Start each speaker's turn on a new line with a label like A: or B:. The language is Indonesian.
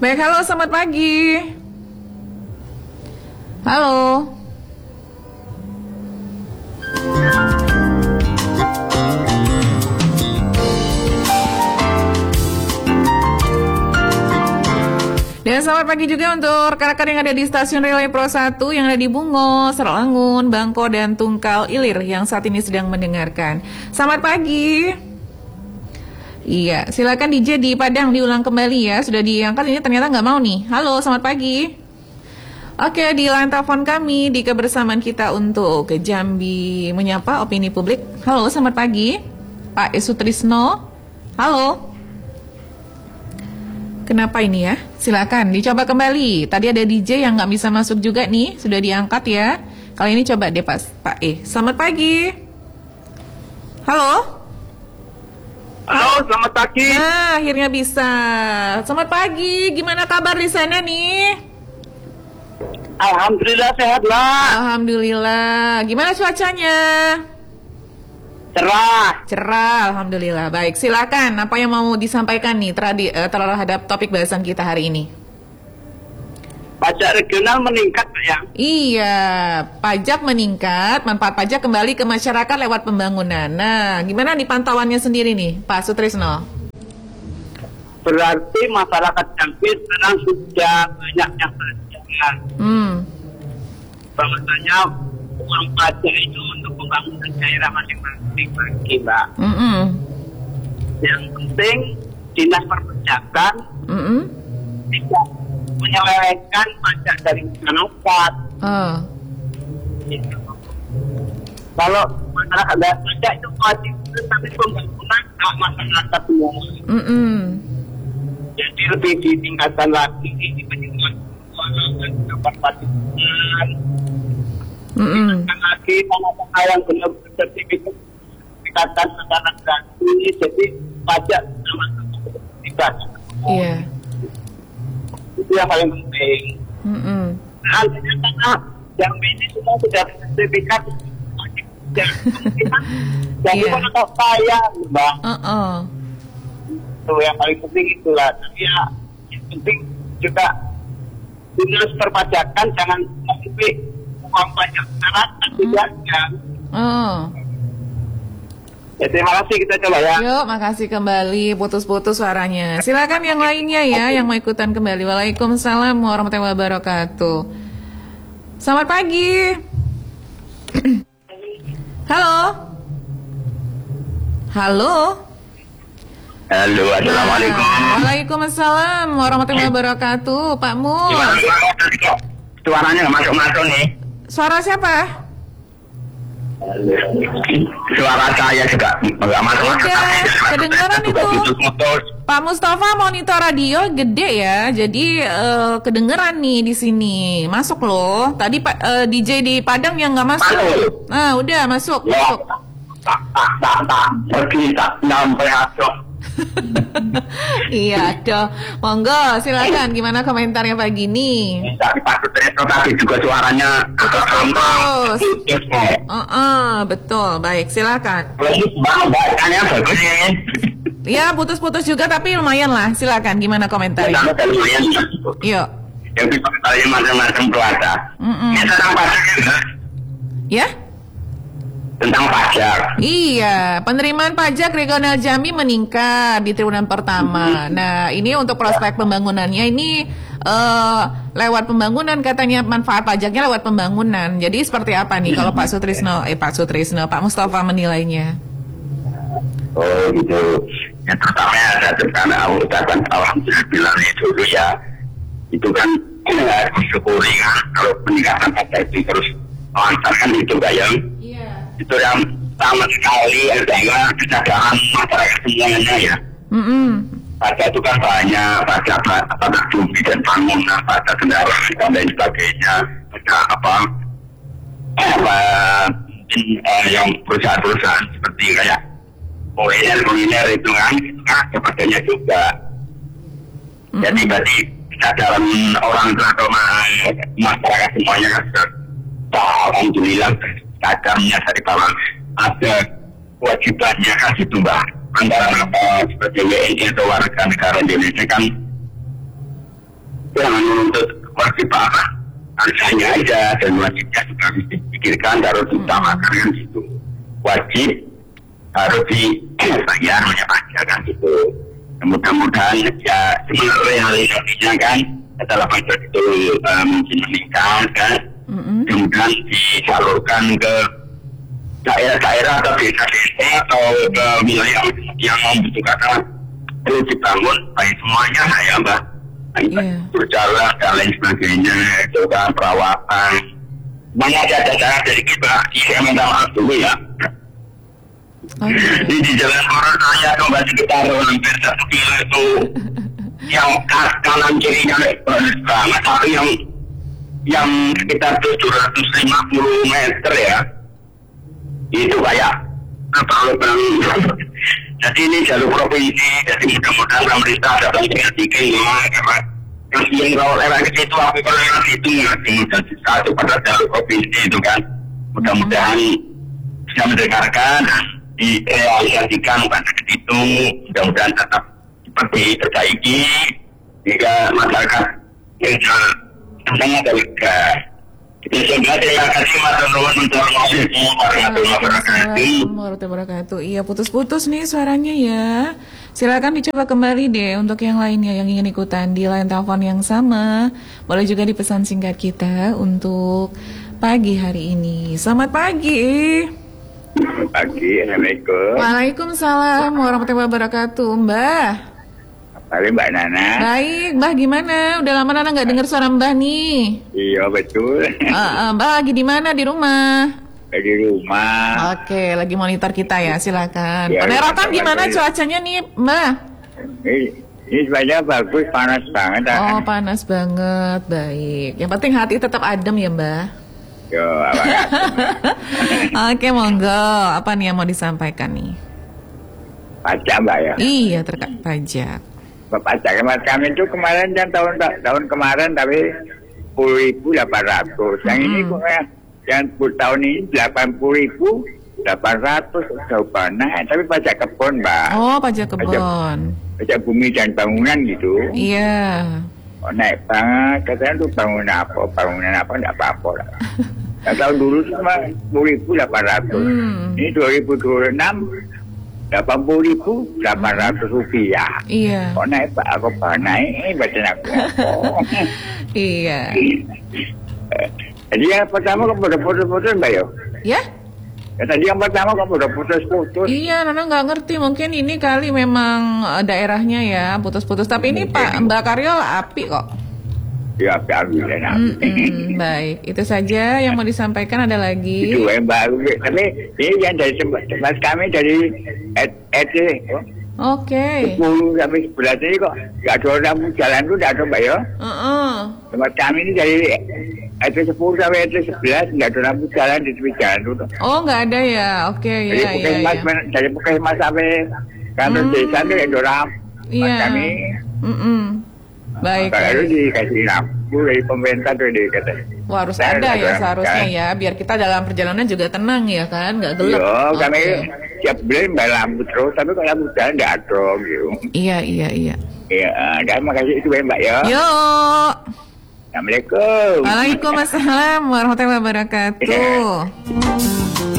A: Baik, halo, selamat pagi. Halo. Dan selamat pagi juga untuk rekan-rekan yang ada di stasiun Relay Pro 1 yang ada di Bungo, Serangun, Bangko, dan Tungkal Ilir yang saat ini sedang mendengarkan. Selamat pagi. Iya, silakan DJ di Padang diulang kembali ya. Sudah diangkat, ini ternyata nggak mau nih. Halo, selamat pagi. Oke, di line telepon kami di kebersamaan kita untuk ke Jambi menyapa opini publik. Halo, selamat pagi, Pak Sutrisno. Halo. Kenapa ini ya? Silakan dicoba kembali. Tadi ada DJ yang nggak bisa masuk juga nih, sudah diangkat ya. Kali ini coba deh Pak Selamat pagi. Halo.
B: Halo, selamat pagi.
A: Nah, akhirnya bisa. Selamat pagi, gimana kabar di sana nih?
B: Alhamdulillah sehat lah.
A: Alhamdulillah. Gimana cuacanya?
B: Cerah.
A: Alhamdulillah. Baik, silakan. Apa yang mau disampaikan nih terhadap topik bahasan kita hari ini?
B: Pajak regional meningkat ya.
A: Iya, pajak meningkat, manfaat pajak kembali ke masyarakat lewat pembangunan. Nah, gimana nih pantauannya sendiri nih, Pak Sutrisno?
B: Berarti masyarakat Jambi sekarang sudah banyak yang belajar. Bahwasanya uang pajak itu untuk pembangunan daerah masing-masing bagi Mbak. Yang penting dinas perpajakan tidak menyelewengkan pajak dari masyarakat. Kalau masyarakat bayar pajak itu wajib, tapi pembangunan hak masyarakat semua. Jadi lebih ditingkatkan lagi di penyuluhan dapat pajakan. Ditingkatkan lagi tanah-tanah yang benar bersertifikat dikatakan secara gratis. Jadi pajak sama-sama tidak.
A: Iya.
B: Itu yang paling penting. Artinya karena Jambi ini semua sudah sertifikat jadi kan atau kaya, Mbak. Itu yang paling penting itulah. Tapi ya yang penting juga dinas perpajakan jangan mengambil uang pajak masyarakat tidak ya. Ya, terima kasih, kita coba ya.
A: Yuk, makasih kembali. Putus-putus suaranya. Silakan yang lainnya ya, yang mau ikutan kembali. Waalaikumsalam warahmatullahi wabarakatuh. Selamat pagi. Halo. Halo.
B: Halo, assalamualaikum.
A: Waalaikumsalam warahmatullahi wabarakatuh. Pak Mu.
B: Suaranya nggak masuk-masuk nih.
A: Suara siapa?
B: Suara saya juga nggak masuk.
A: Kedengaran itu. Pak Mustafa monitor radio gede ya, jadi kedengeran nih di sini. Masuk loh. Tadi Pak DJ di Padang yang nggak masuk. Nah, udah masuk.
B: Pergi tak nyampe masuk.
A: Iya, doh. Monggo, silakan. Gimana komentarnya pagi ini?
B: Tapi juga suaranya
A: putus. Betul. Baik, silakan.
B: Bahannya bagus ya.
A: Ya, putus-putus juga tapi lumayan lah. Silakan. Gimana komentarnya?
B: Lumayan.
A: Yuk.
B: Yang komentarnya macam-macam puasa. Ini tentang pajak ya?
A: Ya?
B: Tentang pajak.
A: Iya, penerimaan pajak regional Jambi meningkat di triwulan pertama. Nah, ini untuk prospek pembangunannya ini lewat pembangunan katanya manfaat pajaknya lewat pembangunan. Jadi seperti apa nih kalau Pak Mustafa menilainya?
B: Oh gitu. Yang pertama ada tentang ucapan alhamdulillah dulu ya. Itu kan disyukuri kan kalau peningkatan pajak itu terus melancarkan itu bayang. Itu yang sama sekali adalah kesadaran masyarakat semuanya ya. Pajak itu kan banyak, pajak bumi dan bangunan, pajak kendaraan dan lain sebagainya. Pajak mungkin yang perusahaan-perusahaan seperti kayak kuliner itu kan pajaknya juga. Jadi berarti kesadaran orang tua atau masyarakat semuanya kan alhamdulillah kadarnya dari bawah ada kewajibannya kan gitu Mbak. Antara sebagai WNI atau warga negara Indonesia kan jangan menuntut kewajiban harganya aja, dan wajibnya juga harus dipikirkan, harus diutamakan kan gitu. Wajib harus dibayar oleh pajak kan gitu. Mudah-mudahan ya sebenarnya realisasinya kan setelah pajak itu mungkin meningkat kan, kemudian disalurkan ke daerah-daerah atau desa-desa atau ke wilayah yang membutuhkan perlu dibangun baik semuanya ya Mbak. Berjalan dan lain sebagainya, itu kan perawatan. Semuanya ada cara dari kita. Saya minta maaf dulu ya. Di jalan orang saya kembali sekitar hampir 1 kilo itu yang kanan kirinya lebar banget, tapi yang sekitar 750 meter ya, itu kayak lubang. Jadi ini jalur provinsi, jadi mudah-mudahan pemerintah dapat memperhatikan karena yang kalau lewat ke situ, tapi kalau lewat itu nggak satu pada jalur provinsi itu kan, mudah-mudahan bisa mendengarkan, direalisasikan pada ke situ, mudah-mudahan tetap diperbaiki jika masyarakat yang sebenarnya ada lega. Terima kasih Mas Nuwun untuk warahmatullahi
A: wabarakatuh. Iya, putus-putus nih suaranya ya. Silakan dicoba kembali deh untuk yang lainnya yang ingin ikutan di line telepon yang sama. Boleh juga dipesan singkat kita untuk pagi hari ini. Selamat pagi.
B: Pagi, Assalamualaikum.
A: Waalaikumsalam warahmatullahi wabarakatuh, Mbah.
B: Halo Mbak Nana.
A: Baik, Mbah gimana? Udah lama Nana nggak dengar suara Mbah nih.
B: Iya betul.
A: Mbah lagi di mana? Di rumah?
B: Di rumah.
A: Oke, lagi monitor kita ya, silakan.
B: Ya,
A: Penerotan gimana cuacanya nih, Mbah?
B: Ini sebenarnya bagus, panas banget.
A: Oh, panas banget, baik. Yang penting hati tetap adem ya, Mbah.
B: Yo, apa?
A: Oke, monggo. Apa nih yang mau disampaikan nih?
B: Pajak Mbak ya?
A: Iya, terkait pajak.
B: Pajak kami itu kemarin kan tahun kemarin tapi 10.800. Yang ini kok yang tahun ini 80.800 coba naik, tapi pajak kebun Mbak.
A: Oh, pajak kebun.
B: Pajak bumi dan bangunan gitu.
A: Iya.
B: Oh, naik banget. Katanya tuh bangunan apa enggak apa-apa lah. Nah, tahun dulu cuma 10.800. Ini 2026 80.800 rupiah.
A: Iya.
B: Kok naik Pak? Aku naik bacaan aku.
A: Iya.
B: Jadi yang pertama kok pada putus-putus Mbak yo?
A: Ya?
B: Ya tadi yang pertama kok pada putus-putus.
A: Iya, Nana nggak ngerti. Mungkin ini kali memang daerahnya ya putus-putus. Tapi ini Pak Mbak Karyo api kok.
B: Ya, alhamdulillah.
A: Baik, itu saja yang mau disampaikan. Ada lagi?
B: Itu Mbak. Tapi ini yang dari tempat kami dari RT.
A: Oke.
B: 10 sampai 11 ini kok nggak ada lampu jalan tuh, nggak ada Mbak ya. Tempat kami ini dari RT 10 sampai RT 11 nggak ada lampu jalan di tepi jalan tuh.
A: Oh, nggak ada ya. Oke, iya.
B: Dari Puskesmas sampai kantor desa itu nggak ada lampu.
A: Iya.
B: Kami.
A: Baik.
B: Kalau dikasih lampu dari pemerintah tuh dikasih.
A: Wah, harus ada ya seharusnya ya, biar kita dalam perjalanan juga tenang ya kan, nggak gelap.
B: Iya, kami tiap bulan bayar lampu terus, tapi kalau lampu jalan nggak ada gitu.
A: Iya.
B: Iya, terima kasih itu Mbak ya.
A: Yuk.
B: Assalamualaikum.
A: Waalaikumsalam warahmatullahi wabarakatuh.